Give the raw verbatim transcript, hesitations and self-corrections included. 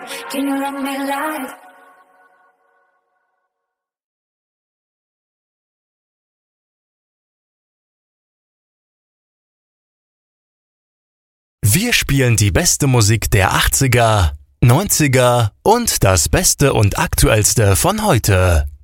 Can you love me like? Wir spielen die beste Musik der achtziger, neunziger und das Beste und Aktuellste von heute.